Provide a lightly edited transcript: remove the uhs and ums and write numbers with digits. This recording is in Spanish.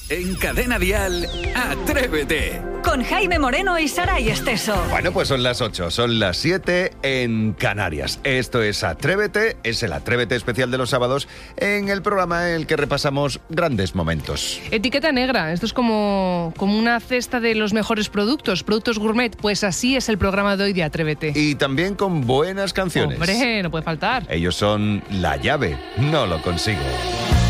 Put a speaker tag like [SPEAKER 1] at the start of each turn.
[SPEAKER 1] En Cadena Dial, Atrévete.
[SPEAKER 2] Con Jaime Moreno y Saray Esteso.
[SPEAKER 3] Bueno, pues son las 8, son las 7 en Canarias. Esto es Atrévete, es el Atrévete especial de los sábados, en el programa en el que repasamos grandes momentos.
[SPEAKER 4] Etiqueta negra, esto es como una cesta de los mejores productos gourmet, pues así es el programa de hoy de Atrévete.
[SPEAKER 3] Y también con buenas canciones.
[SPEAKER 4] Hombre, no puede faltar.
[SPEAKER 3] Ellos son La Llave, No lo consigo.